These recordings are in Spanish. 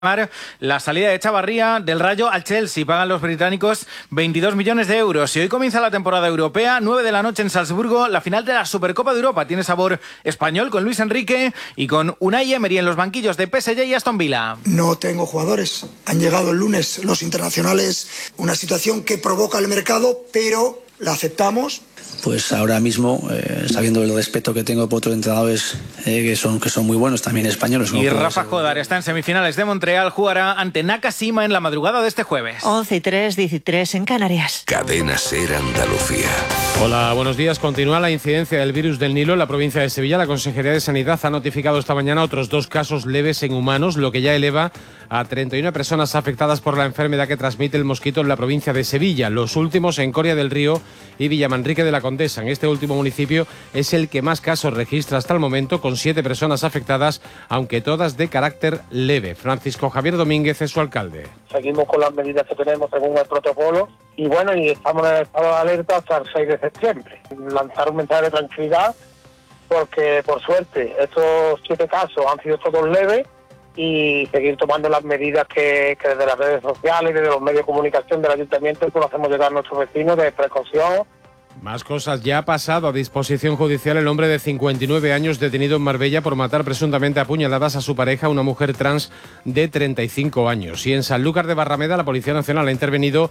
la salida de Chavarría del Rayo al Chelsea. Pagan los británicos 22 millones de euros. Y hoy comienza la temporada europea, 9 de la noche en Salzburgo, la final de la Supercopa de Europa. Tiene sabor español con Luis Enrique y con Unai Emery en los banquillos de PSG y Aston Villa. No tengo jugadores. Han llegado el lunes los internacionales. Una situación que provoca el mercado, pero la aceptamos. Pues ahora mismo, sabiendo el respeto que tengo por otros entrenadores que son muy buenos, también españoles. Y Rafa Jodar está en semifinales de Montreal, jugará ante Nakashima en la madrugada de este jueves. 11:03, 13 en Canarias. Cadena SER Andalucía. Hola, buenos días. Continúa la incidencia del virus del Nilo en la provincia de Sevilla. La Consejería de Sanidad ha notificado esta mañana otros 2 casos leves en humanos, lo que ya eleva a 31 personas afectadas por la enfermedad que transmite el mosquito en la provincia de Sevilla. Los últimos en Coria del Río y Villamanrique de la Condesa. En este último municipio es el que más casos registra hasta el momento, con 7 personas afectadas, aunque todas de carácter leve. Francisco Javier Domínguez es su alcalde. Seguimos con las medidas que tenemos según el protocolo y bueno, y estamos en estado de alerta hasta el 6 de septiembre. Lanzar un mensaje de tranquilidad porque, por suerte, estos 7 casos han sido todos leves y seguir tomando las medidas que desde las redes sociales y desde los medios de comunicación del ayuntamiento pues hacemos llegar a nuestros vecinos de precaución. Más cosas. Ya ha pasado a disposición judicial el hombre de 59 años detenido en Marbella por matar presuntamente a puñaladas a su pareja, una mujer trans de 35 años. Y en Sanlúcar de Barrameda la Policía Nacional ha intervenido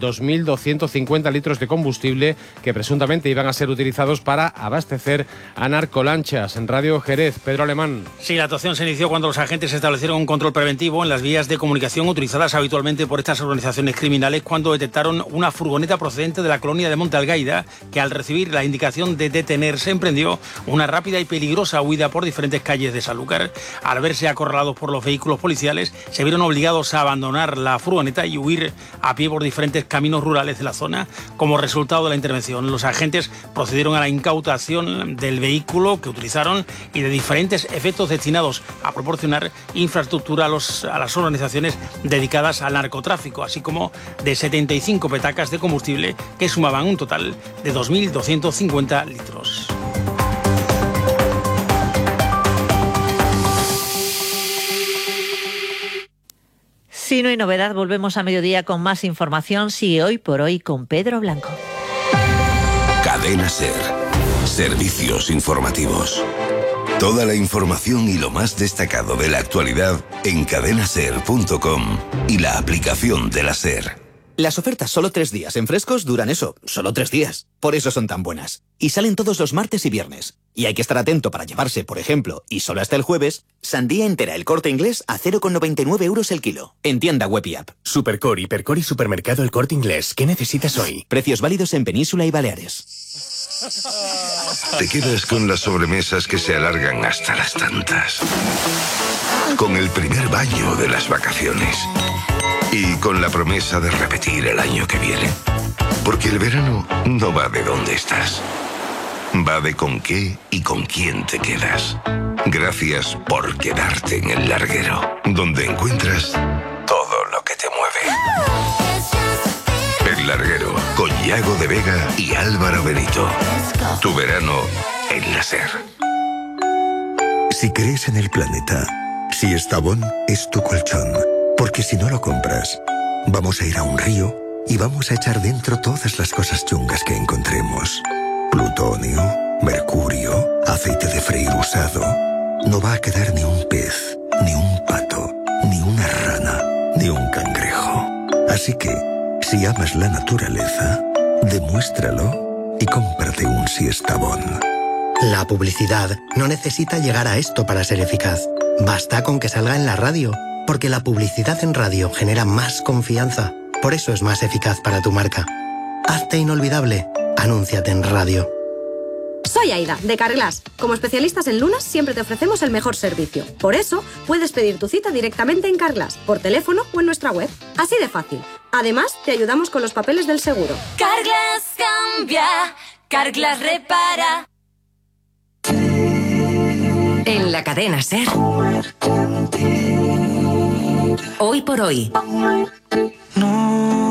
2.250 litros de combustible que presuntamente iban a ser utilizados para abastecer a narcolanchas. En Radio Jerez, Pedro Alemán. Sí, la actuación se inició cuando los agentes establecieron un control preventivo en las vías de comunicación utilizadas habitualmente por estas organizaciones criminales cuando detectaron una furgoneta procedente de la colonia de Monte Algaida que al recibir la indicación de detenerse emprendió una rápida y peligrosa huida por diferentes calles de Sanlúcar. Al verse acorralados por los vehículos policiales, se vieron obligados a abandonar la furgoneta y huir a pie por diferentes caminos rurales de la zona. Como resultado de la intervención, los agentes procedieron a la incautación del vehículo que utilizaron y de diferentes efectos destinados a proporcionar infraestructura a las organizaciones dedicadas al narcotráfico, así como de 75 petacas de combustible que sumaban un total de 2.250 litros. Si no hay novedad, volvemos a mediodía con más información. Sigue Hoy por Hoy con Pedro Blanco. Cadena SER. Servicios informativos. Toda la información y lo más destacado de la actualidad en cadenaser.com y la aplicación de la SER. Las ofertas solo 3 días en Frescos duran eso, solo 3 días. Por eso son tan buenas. Y salen todos los martes y viernes. Y hay que estar atento para llevarse, por ejemplo, y solo hasta el jueves, sandía entera El Corte Inglés a 0,99 euros el kilo. En tienda web y app. Supercore, Hipercore y Supermercado El Corte Inglés. ¿Qué necesitas hoy? Precios válidos en Península y Baleares. Te quedas con las sobremesas que se alargan hasta las tantas. Con el primer baño de las vacaciones. Y con la promesa de repetir el año que viene. Porque el verano no va de dónde estás. Va de con qué y con quién te quedas. Gracias por quedarte en El Larguero, donde encuentras todo lo que te mueve. El Larguero, con Yago de Vega y Álvaro Benito. Tu verano en la SER. Si crees en el planeta, si Estavón es tu colchón. Porque si no lo compras, vamos a ir a un río y vamos a echar dentro todas las cosas chungas que encontremos. Plutonio, mercurio, aceite de freír usado. No va a quedar ni un pez, ni un pato, ni una rana, ni un cangrejo. Así que, si amas la naturaleza, demuéstralo y cómprate un Siestabón. La publicidad no necesita llegar a esto para ser eficaz. Basta con que salga en la radio. Porque la publicidad en radio genera más confianza. Por eso es más eficaz para tu marca. Hazte inolvidable. Anúnciate en radio. Soy Aida, de Carglass. Como especialistas en lunas, siempre te ofrecemos el mejor servicio. Por eso, puedes pedir tu cita directamente en Carglass, por teléfono o en nuestra web. Así de fácil. Además, te ayudamos con los papeles del seguro. Carglass cambia, Carglass repara. En la cadena SER. Hoy por hoy. No.